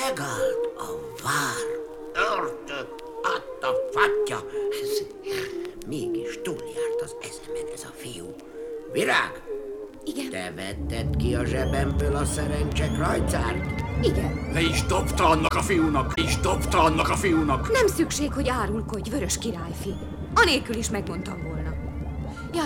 megállt a vár. Örtök, adta fatja. Mégis túljárt az eszemen ez a fiú. Virág! Igen. Te vetted ki a zsebemből a szerencsek rajcárt? Igen. Le is dobta annak a fiúnak! Nem szükség, hogy árulkodj, vörös királyfi. Anélkül is megmondtam volna.